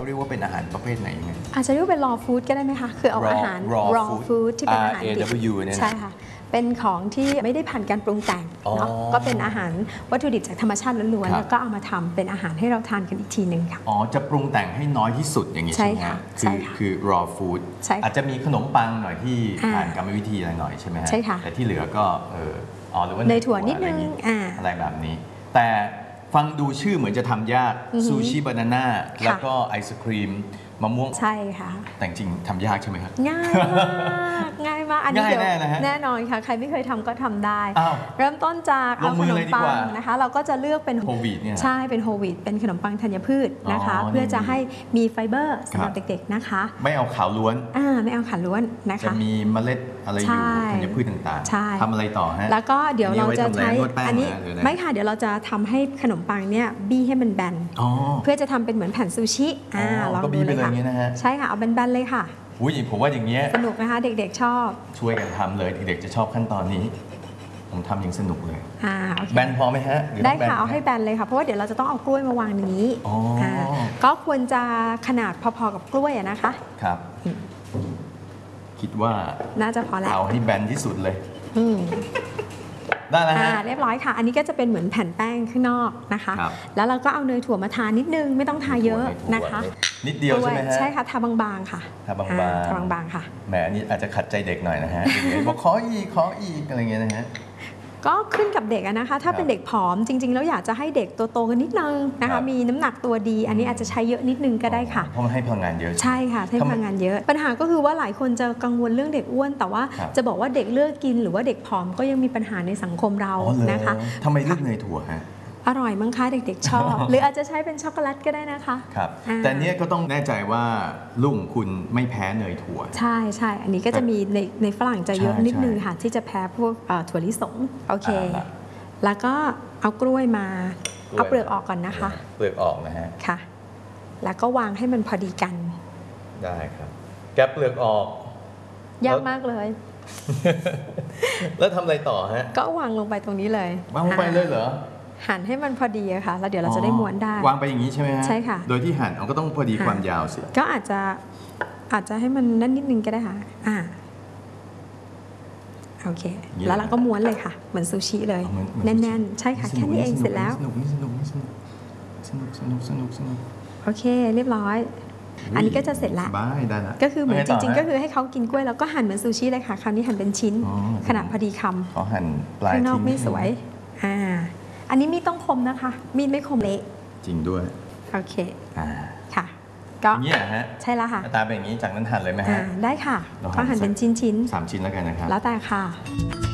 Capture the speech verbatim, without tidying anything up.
เรียกว่าเป็นอาหารประเภทไหนยังไงอาจจะเรียกเป็น raw food ก็ได้ไหมคะคือเอาอาหาร raw food ที่เป็นอาหารดิบใช่ค่ะเป็นของที่ไม่ได้ผ่านการปรุงแต่งเนาะก็เป็นอาหารวัตถุดิบจากธรรมชาติล้วนๆแล้วก็เอามาทำเป็นอาหารให้เราทานกันอีกทีหนึ่งค่ะอ๋อจะปรุงแต่งให้น้อยที่สุดอย่างนี้ใช่ไหมคะคือคือ raw food อาจจะมีขนมปังหน่อยที่ผ่านกรรมวิธีอะไรหน่อยใช่ไหมฮะใช่ค่ะแต่ที่เหลือก็เอออ๋อหรือว่าเนยถั่วนิดนึงอะไรแบบนี้แต่ฟังดูชื่อเหมือนจะทำยากซูชิบานาน่าแล้วก็ไอศครีมมะม่วงใช่ค่ะแต่จริงทำยากใช่ไหมครับง่ายมากง่ายมากอันนี้เดี๋ยวแน่นอนค่ะใครไม่เคยทำก็ทำได้เริ่มต้นจากเอาขนมปังนะคะเราก็จะเลือกเป็นโฮลวีตเนี่ยใช่เป็นโฮลวีตเป็นขนมปังธัญพืชนะคะเพื่อจะให้มีไฟเบอร์สำหรับเด็กๆนะคะไม่เอาขาวล้วนอ่าไม่เอาขาวล้วนนะคะจะมีเมล็ดอะไรอยู่ธัญพืชต่างๆทำอะไรต่อฮะแล้วก็เดี๋ยวเราจะใช้อันนี้ไม่ค่ะเดี๋ยวเราจะทำให้ขนมปังเนี่ยบี้ให้มันแบนเพื่อจะทำเป็นเหมือนแผ่นซูชิอ่าลองดูเลยค่ะใช่ค่ะเอาแบนๆเลยค่ะอุ้ยผมว่าอย่างเงี้ยสนุกนะคะเด็กๆชอบช่วยกันทำเลยเด็กๆจะชอบขั้นตอนนี้ผมทำอย่างสนุกเลยอ่าแบนพอไหมฮะได้ค่ะเอาให้แบนเลยค่ะเพราะว่าเดี๋ยวเราจะต้องเอากล้วยมาวางอย่างนี้ก็ควรจะขนาดพอๆกับกล้วยนะคะครับคิดว่าน่าจะพอแล้วเอาให้แบนที่สุดเลยได้แล้วฮะเรียบร้อยค่ะอันนี้ก็จะเป็นเหมือนแผ่นแป้งข้างนอกนะคะแล้วเราก็เอาเนยถั่วมาทานิดนึงไม่ต้องทาเยอะนะคะนิดเดียวใช่ไหมฮะใช่ค่ะทาบางๆค่ะทาบางๆทาบางๆค่ะแหมนี่อาจจะขัดใจเด็กหน่อยนะฮะบอกขออีกขออีกอะไรเงี้ยนะฮะก็ขึ้นกับเด็กนะคะถ้าเป็นเด็กผอมจริงๆแล้วอยากจะให้เด็กโตๆกันนิดนึงนะคะมีน้ำหนักตัวดีอันนี้อาจจะใช้เยอะนิดนึงก็ได้ค่ะเพราะมันให้พลังงานเยอะใช่ค่ะให้พลังงานเยอะปัญหาก็คือว่าหลายคนจะกังวลเรื่องเด็กอ้วนแต่ว่าจะบอกว่าเด็กเลือกกินหรือว่าเด็กผอมก็ยังมีปัญหาในสังคมเรานะคะทำไมเลือกเนยถั่วฮะอร่อยมั้งคะเด็กๆชอบหรืออาจจะใช้เป็นช็อกโกแลตก็ได้นะคะครับแต่เนี้ยก็ต้องแน่ใจว่าลุงคุณไม่แพ้เนยถั่วใช่ใช่อันนี้ก็จะมีในในฝรั่งจะเยอะนิดนึงค่ะที่จะแพ้พวกถั่วลิสงโอเคแล้วก็เอากล้วยมาเอาเปลือกออกก่อนนะคะเปลือกออกนะฮะค่ะแล้วก็วางให้มันพอดีกันได้ครับแกะเปลือกออกยากมากเลยแล้วทำอะไรต่อฮะก็วางลงไปตรงนี้เลยวางลงไปเลยเหรอหั่นให้มันพอดีอะค่ะแล้วเดี๋ยวเราจะได้ม้วนได้วางไปอย่างนี้ใช่ไหมฮะใช่ค่ะโดยที่หั่นเอาก็ต้องพอดีความยาวสิก็อาจจะอาจจะให้มันนั่นนิดนึงก็ได้ค่ะอ่าโอเคแล้วเราก็ม้วนเลยค่ะเหมือนซูชิเลยแน่นๆใช่ค่ะแค่นี้เองเสร็จแล้วสนุกสนุกสนุกสนุกสนุกสนุกสนุกโอเคเรียบร้อยอันนี้ก็จะเสร็จละได้ละก็คือเหมือนจริงๆก็คือให้เขากินกล้วยแล้วก็หั่นเหมือนซูชิเลยค่ะคราวนี้หั่นเป็นชิ้นขนาดพอดีคำเขาหั่นปลายข้างนอกไม่สวยอ่าอันนี้มีดต้องคมนะคะมีดไม่คมเละจริงด้วยโอเคอ่าค่ะก็อย่างนี้ฮะใช่แล้วค่ะตาเป็นอย่างนี้จากนั้นหั่นเลยไหมฮะได้ค่ะก็หั่นเป็นชิ้นๆสามชิ้นแล้วกันนะครับแล้วแต่ค่ะ